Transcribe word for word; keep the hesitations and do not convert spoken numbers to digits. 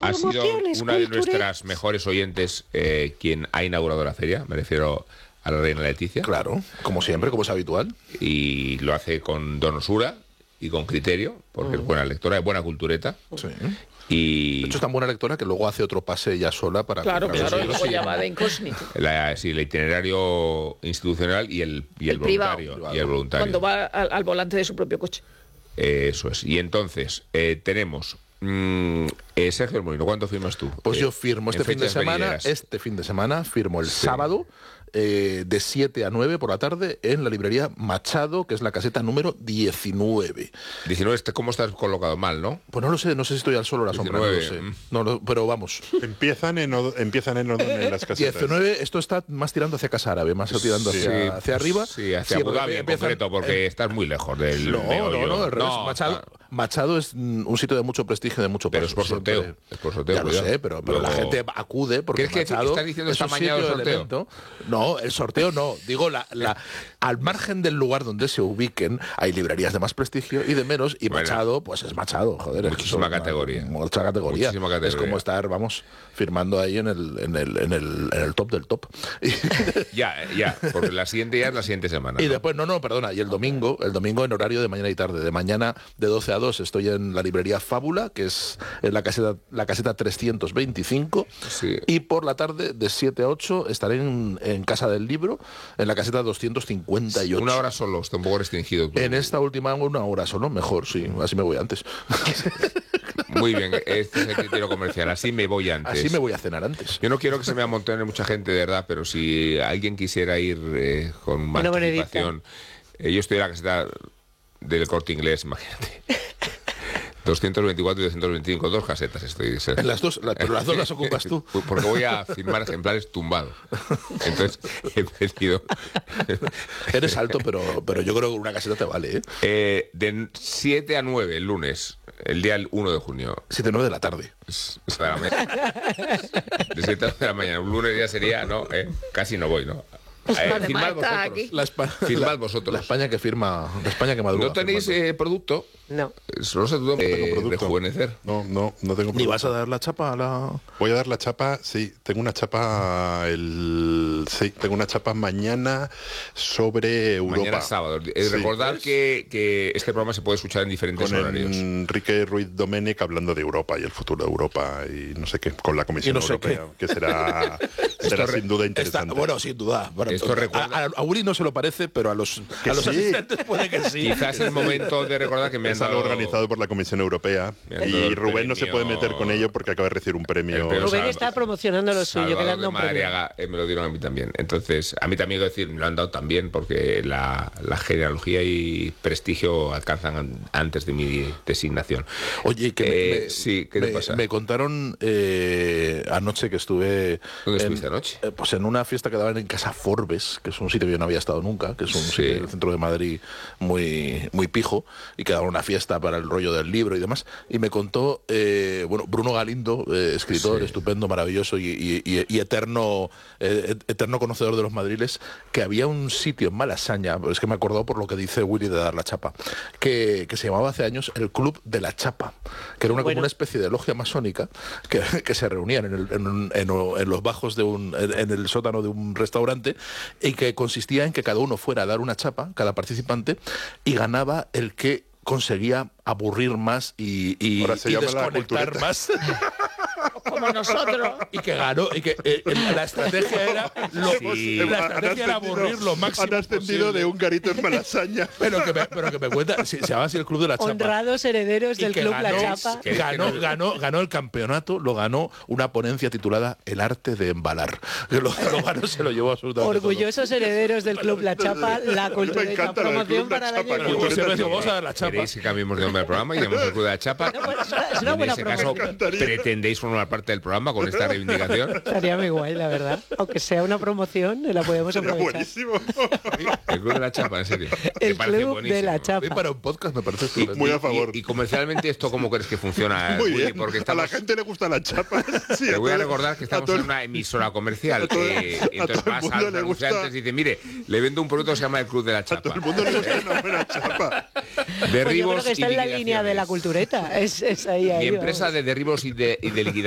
Ha sido promociones una de culturales. nuestras mejores oyentes eh, quien ha inaugurado la feria, me refiero a la reina Leticia. Claro, como siempre, como es habitual. Y lo hace con donosura y con criterio, porque mm. es buena lectora, es buena cultureta. Sí. Y... De hecho, es tan buena lectora que luego hace otro pase ella sola para... Claro, claro, los luego ya va de incógnito. La, sí, el itinerario institucional y el, y el, el voluntario. Privado. Y el voluntario. Cuando va al, al volante de su propio coche. Eh, eso es. Y entonces, eh, tenemos... Mm, eh, Sergio Molino, ¿cuánto firmas tú? Pues eh, yo firmo este fin de semana, venideras. este fin de semana, firmo el sí. sábado, eh, de siete a nueve por la tarde, en la librería Machado, que es la caseta número diecinueve. diecinueve, ¿cómo estás colocado? Mal, ¿no? Pues no lo sé, no sé si estoy al sol o a la sombra, no lo sé. No, no, pero vamos. Empiezan en, empiezan en, en las casetas. diecinueve, esto está más tirando hacia Casa Árabe, más tirando hacia, sí, hacia arriba. Sí, hacia sí, Abu Dhabi en empiezan, concreto, porque eh, estás muy lejos del No, meollo. no, no, al revés. No, Machado, está... Machado es un sitio de mucho prestigio, de mucho Pero peso, es por sorteo. siempre. Es por sorteo. Ya lo sé, pero, pero Luego... la gente acude porque ¿Crees que Machado estás diciendo es esta un mañana el sitio sorteo? Elemento. No, el sorteo no. Digo, la, la, al margen del lugar donde se ubiquen, hay librerías de más prestigio y de menos, y bueno, Machado, pues es Machado, joder. Muchísima es categoría. Una, mucha categoría. Muchísima categoría. Es como estar, vamos, firmando ahí en el, en el, en el, en el top del top. Ya, ya, porque la siguiente ya es la siguiente semana. Y ¿no? después, no, no, perdona, y el domingo, el domingo en horario de mañana y tarde. De mañana de doce a dos estoy en la librería Fábula, que es en la caseta, la caseta trescientos veinticinco, sí. y por la tarde de siete a ocho estaré en, en Casa del Libro, en la caseta doscientos cincuenta y ocho. Una hora solo, está un poco restringido. En esta última una hora solo, mejor, sí, así me voy antes. Muy bien, este es el criterio comercial, así me voy antes. Así me voy a cenar antes. Yo no quiero que se me amontone mucha gente, de verdad, pero si alguien quisiera ir eh, con más bueno, anticipación, eh, yo estoy en la caseta del Corte Inglés, imagínate. doscientos veinticuatro y doscientos veinticinco, dos casetas estoy. En las dos, la, pero las dos las ocupas tú. Porque voy a firmar ejemplares tumbado. Entonces he pedido. Eres alto, pero, pero yo creo que una caseta te vale, ¿eh? eh de siete a nueve el lunes, el día uno de junio. siete a nueve de la tarde. De siete a nueve de la mañana. Un lunes ya sería, ¿no? Eh, casi no voy, ¿no? Eh, firmad vosotros. La, Espa firmad la, vosotros. La España que firma, la España que madruga. ¿No tenéis eh, producto? No. Solo se duda eh, no rejuvenecer. No, no, no tengo producto. ¿Ni vas a dar la chapa a la...? Voy a dar la chapa, sí. Tengo una chapa el... Sí, tengo una chapa mañana sobre Europa. Mañana sábado. Eh, sí. Recordad que, que este programa se puede escuchar en diferentes con horarios. Enrique Ruiz Domènech hablando de Europa y el futuro de Europa y no sé qué, con la Comisión no sé Europea, qué. que será, será sin duda interesante. Está, bueno, sin duda. Bueno, Esto recuerda... a, a, a Uri no se lo parece, pero a los, a los sí. asistentes puede que sí. Quizás es el momento de recordar que me han es dado... algo organizado por la Comisión Europea y Rubén no se puede meter con ello porque acaba de recibir un premio. Rubén Salva... está promocionando lo suyo, que le han dado un Madariaga, eh, me lo dieron a mí también. Entonces, a mí también, decir, me lo han dado también porque la, la genealogía y prestigio alcanzan antes de mi designación. Oye, que eh, me, me, sí, ¿qué te me, pasa? Me contaron eh, anoche que estuve... ¿Dónde en, estuviste anoche? Eh, pues en una fiesta que daban en Casa Forbes, que es un sitio que yo no había estado nunca, que es un sí. sitio en el centro de Madrid muy, muy pijo, y que daban una fiesta para el rollo del libro y demás, y me contó, eh, bueno, Bruno Galindo, eh, escritor sí. estupendo, maravilloso y, y, y, y eterno, eh, eterno conocedor de los madriles, que había un sitio en Malasaña, es que me acordó por lo que dice Willy de dar la chapa, que, que se llamaba hace años el Club de la Chapa, que era una, bueno. como una especie de logia masónica que, que se reunían en, el, en, en, en los bajos de un, en, en el sótano de un restaurante, y que consistía en que cada uno fuera a dar una chapa, cada participante, y ganaba el que conseguía aburrir más y, y, y desconectar más. Como nosotros. Y que ganó, y que eh, la estrategia era lo, sí. la estrategia era aburrir lo máximo. Han ascendido posible. De un garito en Malasaña. Pero que me, pero que me cuenta, se llama así el Club de la Chapa. Honrados herederos del Club ganó, La Chapa. Ganó, ganó, ganó el campeonato, lo ganó una ponencia titulada El arte de embalar. Que lo, lo ganó, se lo llevó absolutamente. Orgullosos todo. Herederos del Club La Chapa, la cultura y la promoción para la Chapa. Pues vamos a dar la chapa. ¿Queréis que cambiemos de nombre al programa y llamemos el Club de la Chapa? No, pues, es una buena en ese caso, ¿pretendéis formar parte del programa con esta reivindicación? Estaría muy guay, la verdad. Aunque sea una promoción, la podemos aprovechar. Buenísimo. El Club de la Chapa, en serio. El Club de la Chapa. Y para un podcast me parece estupendo. Muy a favor. Y, y comercialmente, ¿esto cómo crees que funciona? Muy Willy? bien. Porque estamos... A la gente le gusta la chapa. Sí, Te voy a todo, recordar que estamos en una emisora comercial. A todo, eh, a entonces todo vas el a mundo los le gusta. anunciantes y dice, mire, le vendo un producto que se llama el Club de la Chapa. A todo el mundo le gusta una buena chapa. Derribos pues yo creo que está y en la línea de la cultureta. Es, es ahí, ahí, Mi empresa vamos. de derribos y de, y de liquidación.